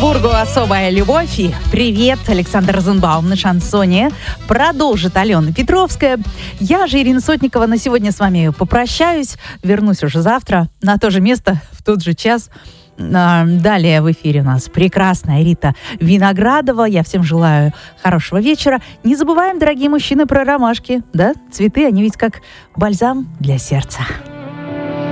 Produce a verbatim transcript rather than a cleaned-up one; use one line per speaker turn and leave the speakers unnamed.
Петербургу особая любовь. И привет, Александр Розенбаум на шансоне. Продолжит Алена Петровская. Я же, Ирина Сотникова, на сегодня с вами попрощаюсь. Вернусь уже завтра на то же место, в тот же час. Далее в эфире у нас прекрасная Рита Виноградова. Я всем желаю хорошего вечера. Не забываем, дорогие мужчины, про ромашки. Да? Цветы, они ведь как бальзам для сердца.